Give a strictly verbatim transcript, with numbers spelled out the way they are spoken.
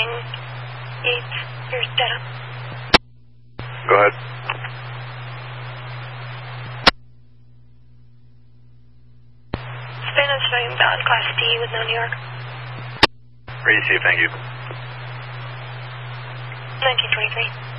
nine eight. You're dead on. Go ahead. Spin is showing valid Class D with no New York. Receive, thank you. nineteen twenty-three.